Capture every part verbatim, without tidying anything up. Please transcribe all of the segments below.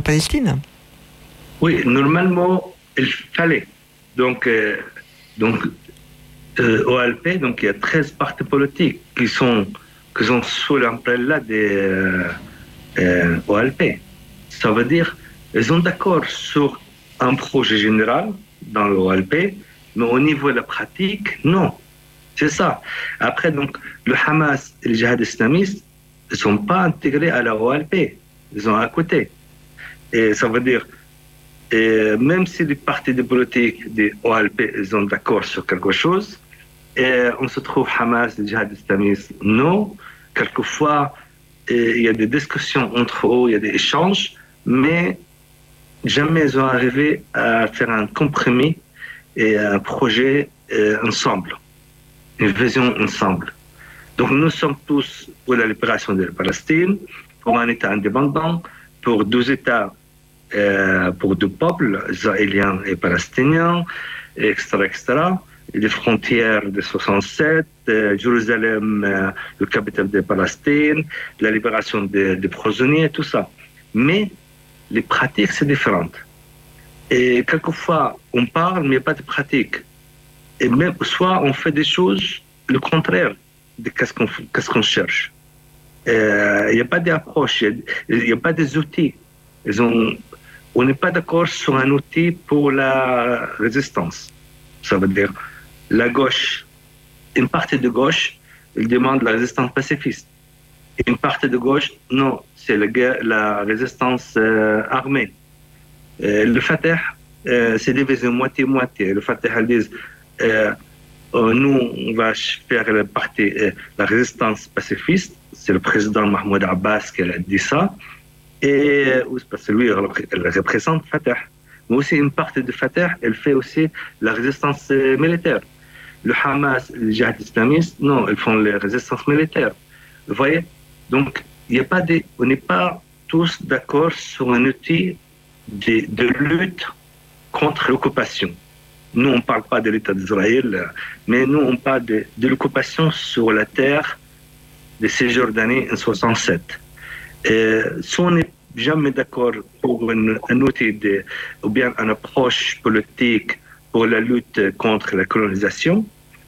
Palestine. Oui, normalement, il fallait. Donc, euh, donc euh, O L P, donc il y a treize partis politiques qui sont, qui sont sous l'umbrella des euh, euh, O L P. Ça veut dire ils sont d'accord sur un projet général dans le O L P, mais au niveau de la pratique, non. C'est ça. Après, donc, le Hamas et le djihad islamiste ne sont pas intégrés à la O L P. Ils sont à côté. Et ça veut dire, et même si les partis de politique des O L P ils sont d'accord sur quelque chose, et on se trouve Hamas et le djihad islamiste, non. Quelquefois, il y a des discussions entre eux, il y a des échanges, mais jamais ils ont arrivé à faire un compromis et un projet euh, ensemble, une vision ensemble. Donc nous sommes tous pour la libération de la Palestine, pour un État indépendant, pour deux États, euh, pour deux peuples, israéliens et palestiniens, et cetera, et cetera. Et les frontières de soixante-sept, euh, Jérusalem, euh, le capitale de Palestine, la libération des, des prisonniers, tout ça. Mais les pratiques, c'est différent. Et quelquefois, on parle, mais il n'y a pas de pratique. Et même, soit on fait des choses, le contraire de qu'est-ce qu'on, qu'est-ce qu'on cherche. Euh, il n'y a pas d'approche, il n'y a, a pas des outils. Ils ont, on n'est pas d'accord sur un outil pour la résistance. Ça veut dire, la gauche, une partie de gauche, elle demande la résistance pacifiste. Une partie de gauche, non, c'est la, guerre, la résistance euh, armée. Euh, le Fatah, euh, c'est divisé moitié-moitié. Le Fatah, ils disent, euh, euh, nous, on va faire la partie, euh, la résistance pacifiste. C'est le président Mahmoud Abbas qui a dit ça. Et parce que lui, il représente Fatah. Mais aussi, une partie de Fatah, elle fait aussi la résistance euh, militaire. Le Hamas, le djihad islamiste, non, ils font la résistance militaire. Vous voyez? Donc, il y a pas des, on n'est pas tous d'accord sur un outil de, de lutte contre l'occupation. Nous, on ne parle pas de l'État d'Israël, mais nous, on parle de, de l'occupation sur la terre de Cisjordanie en soixante-sept. Et si on n'est jamais d'accord pour un, un outil de, ou bien une approche politique pour la lutte contre la colonisation,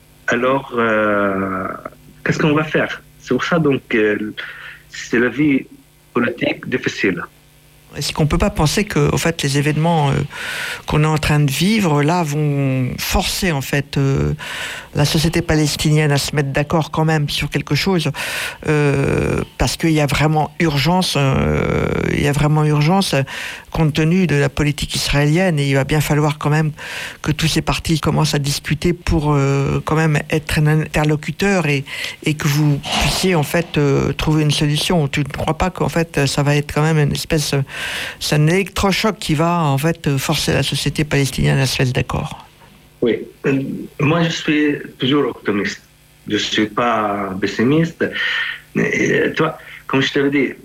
alors euh, qu'est-ce qu'on va faire? C'est pour ça donc euh, c'est la vie politique difficile. Est-ce qu'on ne peut pas penser que, en fait, les événements euh, qu'on est en train de vivre là vont forcer en fait euh, la société palestinienne à se mettre d'accord quand même sur quelque chose, euh, parce qu'il y a vraiment urgence, euh, il y a vraiment urgence compte tenu de la politique israélienne, et il va bien falloir quand même que tous ces partis commencent à discuter pour euh, quand même être un interlocuteur et, et que vous puissiez en fait euh, trouver une solution. Tu ne crois pas qu'en fait ça va être quand même une espèce c'est un électrochoc qui va en fait forcer la société palestinienne à se mettre d'accord? Oui, moi je suis toujours optimiste. Je ne suis pas pessimiste. Mais, toi, comme je t'avais dit,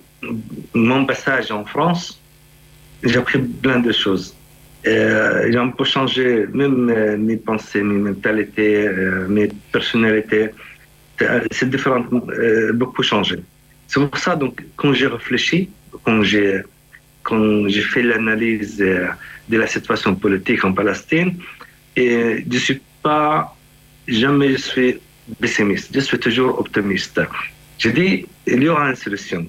mon passage en France, j'ai appris plein de choses. Euh, j'ai un peu changé même euh, mes pensées, mes mentalités, euh, mes personnalités. C'est différent, euh, beaucoup changé. C'est pour ça, donc, quand j'ai réfléchi, quand j'ai quand j'ai fait l'analyse de la situation politique en Palestine, et je ne suis pas, jamais je suis pessimiste, je suis toujours optimiste. Je dis, il y aura une solution.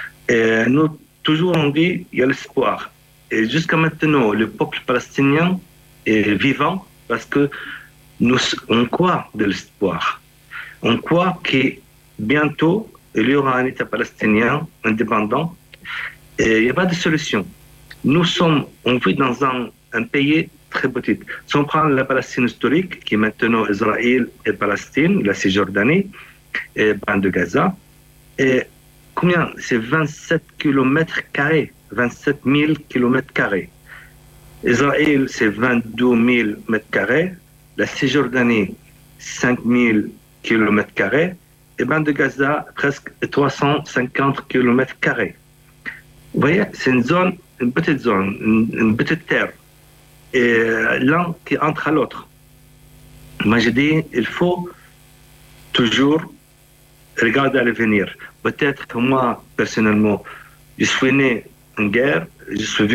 Et nous, toujours on dit, il y a l'espoir. Et jusqu'à maintenant, le peuple palestinien est vivant parce que nous, on croit de l'espoir. On croit que bientôt, il y aura un État palestinien indépendant. Et il n'y a pas de solution. Nous sommes, on vit dans un, un pays très petit. Si on prend la Palestine historique, qui est maintenant Israël et Palestine, la Cisjordanie et bande de Gaza, et combien? C'est vingt-sept kilomètres carrés, vingt-sept mille kilomètres carrés. Israël, c'est vingt-deux mille mètres carrés. La Cisjordanie, cinq mille kilomètres carrés. Et bande de Gaza, presque trois cent cinquante kilomètres carrés. Vous voyez, c'est une zone, une petite zone, une, une petite terre, et l'un qui entre à l'autre. Moi, je dis, il faut toujours regarder à l'avenir. Peut-être que moi, personnellement, je suis né en guerre, je suis